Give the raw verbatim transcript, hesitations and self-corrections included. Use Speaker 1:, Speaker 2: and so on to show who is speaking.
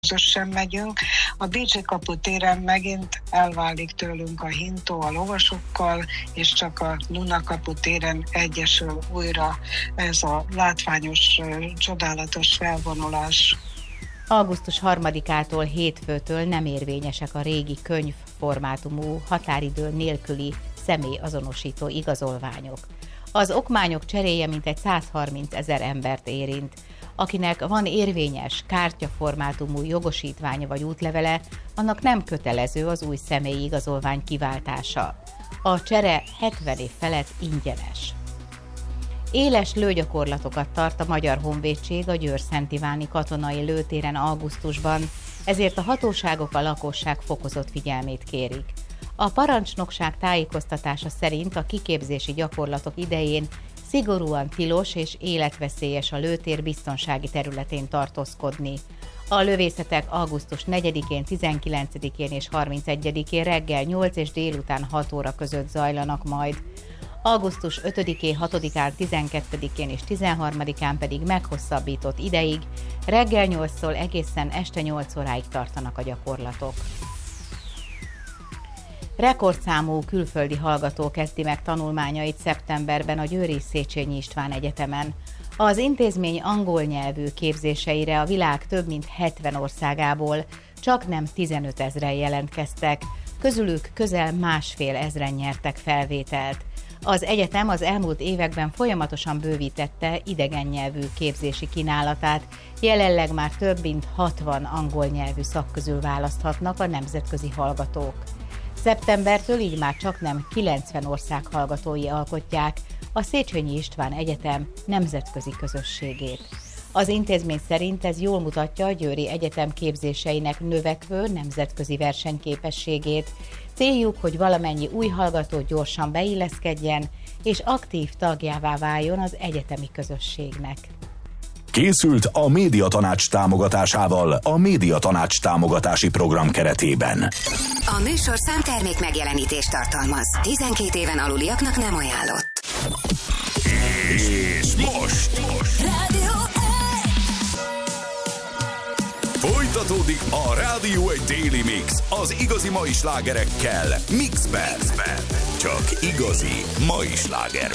Speaker 1: közösen megyünk. A Bécsi Kapu téren megint elválik tőlünk a hintó a lovasokkal, és csak a Duna Kapu téren egyesül újra ez a látványos, csodálatos felvonulás.
Speaker 2: augusztus harmadikától hétfőtől nem érvényesek a régi könyvformátumú, határidő nélküli személyazonosító igazolványok. Az okmányok cseréje mintegy százharminc ezer embert érint. Akinek van érvényes kártyaformátumú jogosítványa vagy útlevele, annak nem kötelező az új személyi igazolvány kiváltása. A csere hetven év felett ingyenes. Éles lőgyakorlatokat tart a Magyar Honvédség a Győr-Szent Iváni katonai lőtéren augusztusban, ezért a hatóságok a lakosság fokozott figyelmét kérik. A parancsnokság tájékoztatása szerint a kiképzési gyakorlatok idején szigorúan tilos és életveszélyes a lőtér biztonsági területén tartózkodni. A lövészetek augusztus negyedikén, tizenkilencedikén és harmincegyedikén reggel nyolc és délután hat óra között zajlanak majd. augusztus ötödikén, hatodikán, tizenkettedikén és tizenharmadikán pedig meghosszabbított ideig, reggel nyolctól egészen este nyolc óráig tartanak a gyakorlatok. Rekordszámú külföldi hallgató kezdi meg tanulmányait szeptemberben a győri Széchenyi István Egyetemen. Az intézmény angol nyelvű képzéseire a világ több mint hetven országából csaknem tizenöt ezren jelentkeztek, közülük közel másfél ezren nyertek felvételt. Az egyetem az elmúlt években folyamatosan bővítette idegen nyelvű képzési kínálatát, jelenleg már több mint hatvan angol nyelvű szak közül választhatnak a nemzetközi hallgatók. Szeptembertől így már csaknem kilencven ország hallgatói alkotják a Széchenyi István Egyetem nemzetközi közösségét. Az intézmény szerint ez jól mutatja a Győri Egyetem képzéseinek növekvő nemzetközi versenyképességét. Céljuk, hogy valamennyi új hallgató gyorsan beilleszkedjen, és aktív tagjává váljon az egyetemi közösségnek.
Speaker 3: Készült a Médiatanács támogatásával a Médiatanács támogatási program keretében.
Speaker 4: A műsorszám termék megjelenítést tartalmaz. tizenkét éven aluliaknak nem ajánlott.
Speaker 3: És most! most.
Speaker 4: Rádió
Speaker 3: Folytatódik a Rádió egy Daily Mix az igazi mai slágerekkel Mixben. Csak igazi mai sláger